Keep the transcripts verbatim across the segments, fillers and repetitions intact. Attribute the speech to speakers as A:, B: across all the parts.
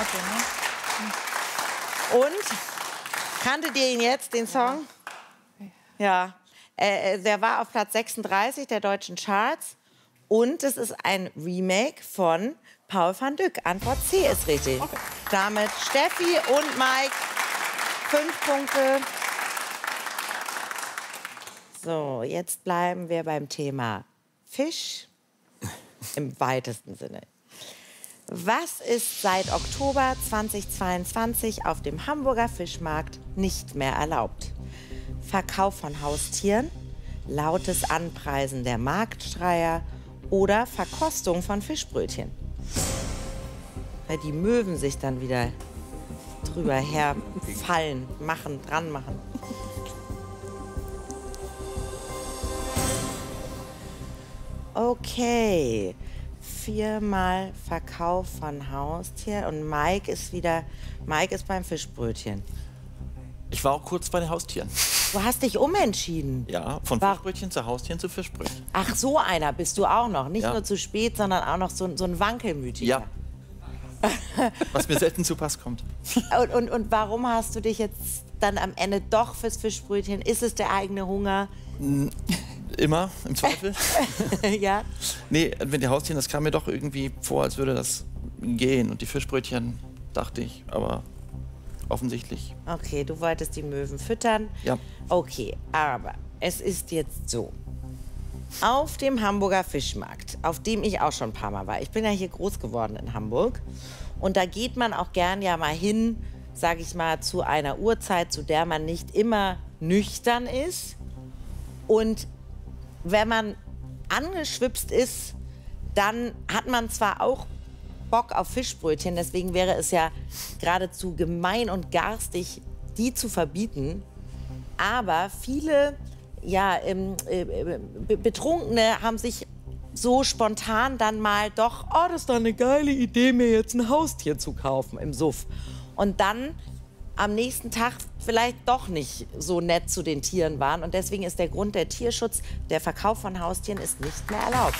A: Kaffee,
B: ne? Und? Kanntet ihr ihn jetzt, den Song? Ja. Äh, der war auf Platz sechsunddreißig der deutschen Charts. Und es ist ein Remake von Paul van Dyk. Antwort C ist richtig. Okay. Damit Steffi und Mike fünf Punkte. So, jetzt bleiben wir beim Thema Fisch im weitesten Sinne. Was ist seit Oktober zweitausendzweiundzwanzig auf dem Hamburger Fischmarkt nicht mehr erlaubt? Verkauf von Haustieren, lautes Anpreisen der Marktschreier oder Verkostung von Fischbrötchen? Weil die Möwen sich dann wieder drüber herfallen, machen, dran machen. Okay, viermal Verkauf von Haustieren und Mike ist wieder, Mike ist beim Fischbrötchen.
C: Ich war auch kurz bei den Haustieren.
B: Du hast dich umentschieden.
C: Ja, von
B: war
C: Fischbrötchen zu Haustieren zu Fischbrötchen.
B: Ach, so einer bist du auch noch. Nicht
C: ja.
B: nur zu spät, sondern auch noch so, so ein Wankelmütiger.
C: Ja. Was mir selten zu Pass kommt.
B: Und, und, und warum hast du dich jetzt dann am Ende doch fürs Fischbrötchen? Ist es der eigene Hunger?
C: Immer, im Zweifel.
B: Ja?
C: Nee, mit den Haustieren, das kam mir doch irgendwie vor, als würde das gehen. Und die Fischbrötchen, dachte ich, aber offensichtlich.
B: Okay, du wolltest die Möwen füttern.
C: Ja.
B: Okay, aber es ist jetzt so. Auf dem Hamburger Fischmarkt, auf dem ich auch schon ein paar Mal war. Ich bin ja hier groß geworden in Hamburg. Und da geht man auch gern ja mal hin, sage ich mal, zu einer Uhrzeit, zu der man nicht immer nüchtern ist. Und wenn man angeschwipst ist, dann hat man zwar auch Bock auf Fischbrötchen, deswegen wäre es ja geradezu gemein und garstig, die zu verbieten. Aber viele ja, ähm, äh, Betrunkene haben sich so spontan dann mal doch, oh, das ist doch eine geile Idee, mir jetzt ein Haustier zu kaufen im Suff. Und dann am nächsten Tag vielleicht doch nicht so nett zu den Tieren waren. Und deswegen ist der Grund der Tierschutz, der Verkauf von Haustieren ist nicht mehr erlaubt.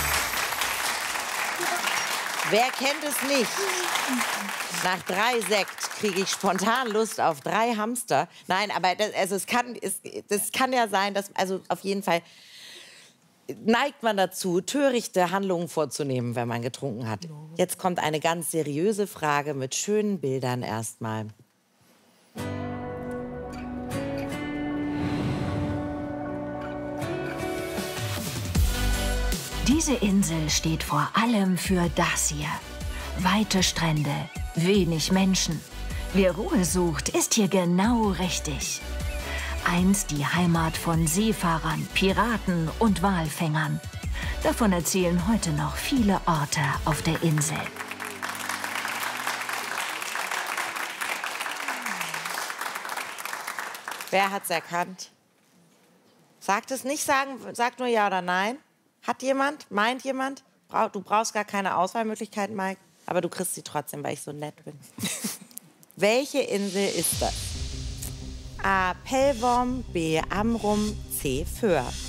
B: Wer kennt es nicht? Nach drei Sekt kriege ich spontan Lust auf drei Hamster. Nein, aber das, also es kann, es, das kann ja sein, dass, also auf jeden Fall neigt man dazu, törichte Handlungen vorzunehmen, wenn man getrunken hat. Jetzt kommt eine ganz seriöse Frage mit schönen Bildern erstmal.
D: Diese Insel steht vor allem für das hier. Weite Strände, wenig Menschen. Wer Ruhe sucht, ist hier genau richtig. Einst die Heimat von Seefahrern, Piraten und Walfängern. Davon erzählen heute noch viele Orte auf der Insel.
B: Wer hat's erkannt? Sagt es nicht, sagen, sagt nur ja oder nein. Hat jemand? Meint jemand? Du brauchst gar keine Auswahlmöglichkeiten, Mike. Aber du kriegst sie trotzdem, weil ich so nett bin. Welche Insel ist das? A. Pellworm, B. Amrum, C. Föhr.